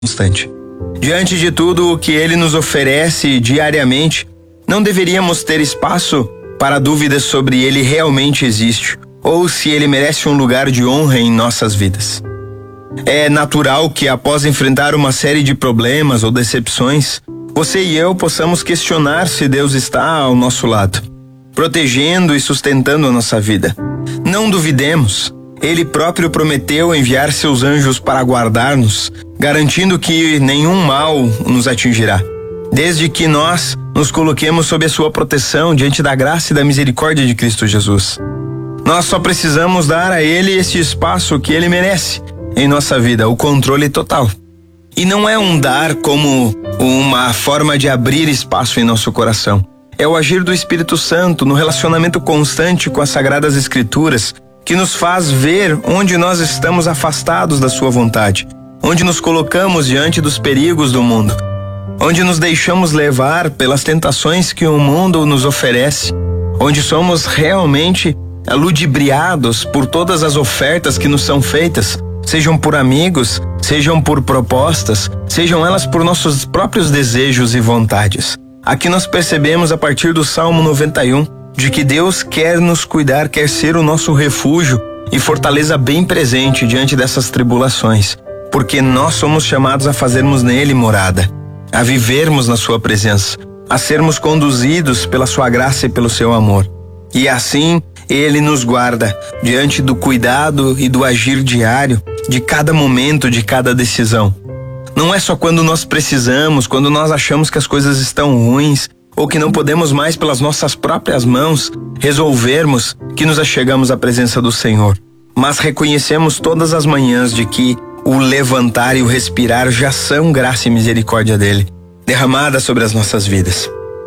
constante. Diante de tudo o que Ele nos oferece diariamente, não deveríamos ter espaço para dúvidas sobre Ele realmente existe ou se Ele merece um lugar de honra em nossas vidas. É natural que, após enfrentar uma série de problemas ou decepções, você e eu possamos questionar se Deus está ao nosso lado, protegendo e sustentando a nossa vida. Não duvidemos. Ele próprio prometeu enviar seus anjos para guardar-nos, garantindo que nenhum mal nos atingirá, desde que nós nos coloquemos sob a sua proteção diante da graça e da misericórdia de Cristo Jesus. Nós só precisamos dar a Ele esse espaço que Ele merece em nossa vida, o controle total. E não é um dar como uma forma de abrir espaço em nosso coração. É o agir do Espírito Santo no relacionamento constante com as Sagradas Escrituras que nos faz ver onde nós estamos afastados da sua vontade, onde nos colocamos diante dos perigos do mundo, onde nos deixamos levar pelas tentações que o mundo nos oferece, onde somos realmente ludibriados por todas as ofertas que nos são feitas, sejam por amigos, sejam por propostas, sejam elas por nossos próprios desejos e vontades. Aqui nós percebemos a partir do Salmo 91 de que Deus quer nos cuidar, quer ser o nosso refúgio e fortaleza bem presente diante dessas tribulações, porque nós somos chamados a fazermos nele morada, a vivermos na sua presença, a sermos conduzidos pela sua graça e pelo seu amor. E assim Ele nos guarda diante do cuidado e do agir diário de cada momento, de cada decisão. Não é só quando nós precisamos, quando nós achamos que as coisas estão ruins ou que não podemos mais pelas nossas próprias mãos resolvermos, que nos achegamos à presença do Senhor. Mas reconhecemos todas as manhãs de que o levantar e o respirar já são graça e misericórdia dele, derramada sobre as nossas vidas.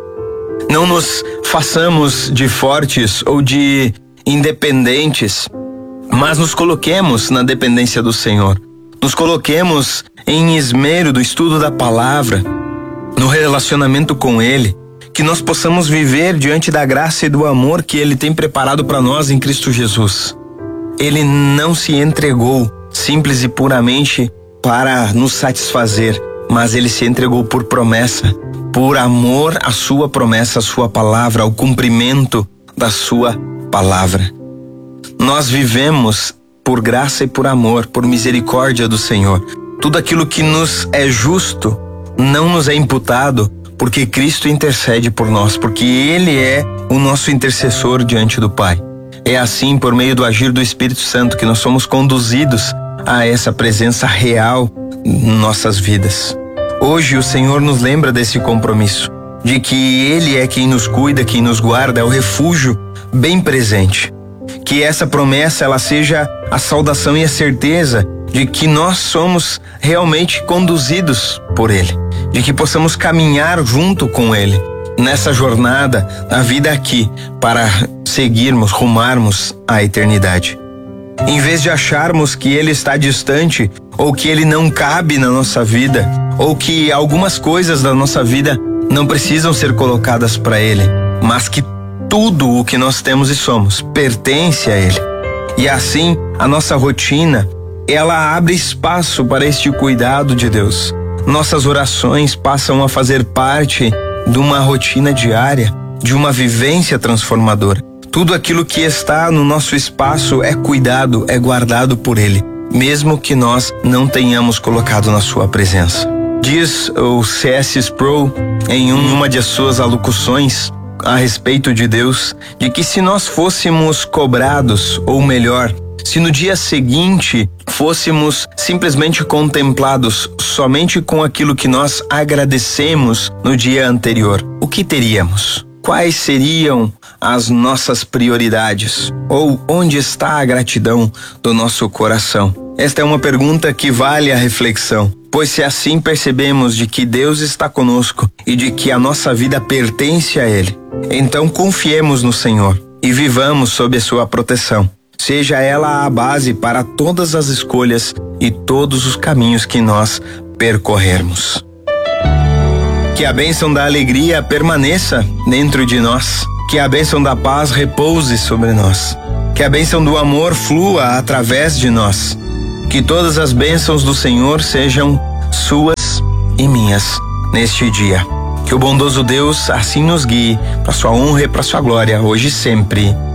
Não nos façamos de fortes ou de independentes, mas nos coloquemos na dependência do Senhor. Nos coloquemos em esmero do estudo da palavra, no relacionamento com Ele, que nós possamos viver diante da graça e do amor que Ele tem preparado para nós em Cristo Jesus. Ele não se entregou simples e puramente para nos satisfazer, mas Ele se entregou por promessa, por amor à sua promessa, à sua palavra, ao cumprimento da sua palavra. Nós vivemos por graça e por amor, por misericórdia do Senhor. Tudo aquilo que nos é justo não nos é imputado, porque Cristo intercede por nós, porque Ele é o nosso intercessor diante do Pai. É assim, por meio do agir do Espírito Santo, que nós somos conduzidos a essa presença real em nossas vidas. Hoje o Senhor nos lembra desse compromisso, de que Ele é quem nos cuida, quem nos guarda, é o refúgio bem presente. Que essa promessa ela seja a saudação e a certeza de que nós somos realmente conduzidos por Ele, de que possamos caminhar junto com Ele nessa jornada, na vida aqui, para seguirmos, rumarmos à eternidade. Em vez de acharmos que Ele está distante, ou que Ele não cabe na nossa vida, ou que algumas coisas da nossa vida não precisam ser colocadas para Ele, mas que tudo o que nós temos e somos pertence a Ele. E assim, a nossa rotina, ela abre espaço para este cuidado de Deus. Nossas orações passam a fazer parte de uma rotina diária, de uma vivência transformadora. Tudo aquilo que está no nosso espaço é cuidado, é guardado por Ele, mesmo que nós não tenhamos colocado na sua presença. Diz o C.S. Sproul em uma de suas alocuções a respeito de Deus, de que se nós fôssemos cobrados, ou melhor, se no dia seguinte fôssemos simplesmente contemplados somente com aquilo que nós agradecemos no dia anterior, o que teríamos? Quais seriam as nossas prioridades? Ou onde está a gratidão do nosso coração? Esta é uma pergunta que vale a reflexão, pois se assim percebemos de que Deus está conosco e de que a nossa vida pertence a Ele, então confiemos no Senhor e vivamos sob a sua proteção. Seja ela a base para todas as escolhas e todos os caminhos que nós percorrermos. Que a bênção da alegria permaneça dentro de nós. Que a bênção da paz repouse sobre nós. Que a bênção do amor flua através de nós. Que todas as bênçãos do Senhor sejam suas e minhas, neste dia. Que o bondoso Deus assim nos guie, para sua honra e para sua glória, hoje e sempre.